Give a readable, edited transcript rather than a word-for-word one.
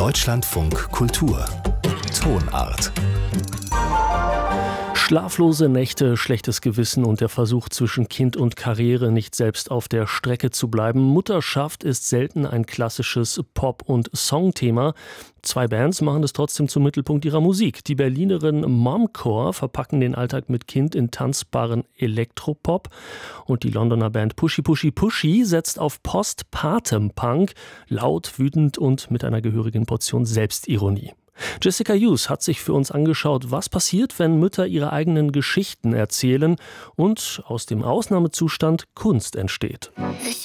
Deutschlandfunk Kultur Tonart. Schlaflose Nächte, schlechtes Gewissen und der Versuch zwischen Kind und Karriere, nicht selbst auf der Strecke zu bleiben. Mutterschaft ist selten ein klassisches Pop- und Songthema. Zwei Bands machen es trotzdem zum Mittelpunkt ihrer Musik. Die Berlinerin Momcore verpacken den Alltag mit Kind in tanzbaren Elektropop. Und die Londoner Band Pushy Pushy Pushy setzt auf Postpartum-Punk, laut, wütend und mit einer gehörigen Portion Selbstironie. Jessica Hughes hat sich für uns angeschaut, was passiert, wenn Mütter ihre eigenen Geschichten erzählen und aus dem Ausnahmezustand Kunst entsteht.